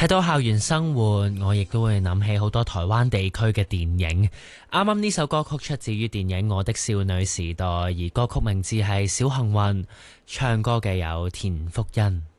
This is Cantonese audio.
睇到校園生活，我亦都會諗起好多台灣地區嘅電影。啱啱呢首歌曲出自於電影《我的少女時代》，而歌曲名字係《小幸運》，唱歌嘅有田馥甄。